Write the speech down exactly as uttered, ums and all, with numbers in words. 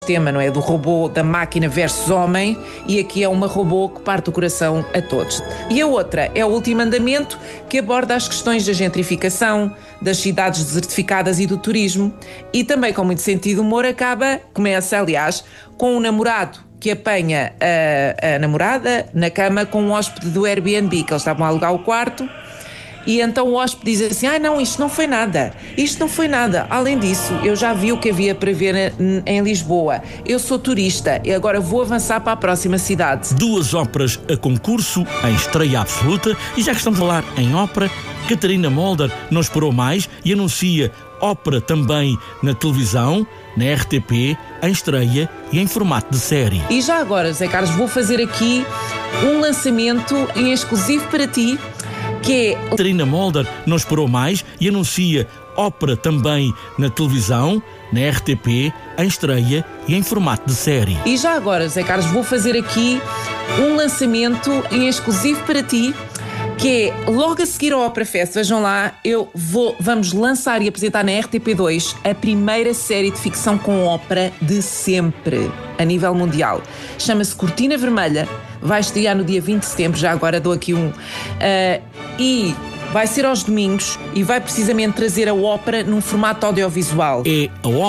tema, não é? Do robô, da máquina versus homem, e aqui é uma robô que parte o coração a todos. E a outra é o Último Andamento, que aborda as questões da gentrificação, das cidades desertificadas e do turismo, e também com muito sentido de humor acaba, começa aliás, com um namorado que apanha a, a namorada na cama com um hóspede do Airbnb, que eles estavam a alugar o quarto. E então o hóspede diz assim: ah não, isto não foi nada, isto não foi nada. Além disso, eu já vi o que havia para ver em Lisboa. Eu sou turista e agora vou avançar para a próxima cidade. Duas óperas a concurso, em estreia absoluta. E já que estamos a falar em ópera, Catarina Molder não esperou mais e anuncia ópera também na televisão, na R T P, em estreia e em formato de série. E já agora, Zé Carlos, vou fazer aqui um lançamento em exclusivo para ti, que é... Catarina Molder não esperou mais e anuncia ópera também na televisão, na R T P, em estreia e em formato de série. E já agora, Zé Carlos, vou fazer aqui um lançamento em exclusivo para ti, que é logo a seguir ao Opera Fest. Vejam lá, eu vou, vamos lançar e apresentar na R T P dois a primeira série de ficção com ópera de sempre, a nível mundial. Chama-se Cortina Vermelha, vai estrear no dia vinte de setembro, já agora dou aqui um... Uh, e vai ser aos domingos e vai precisamente trazer a ópera num formato audiovisual. É a ópera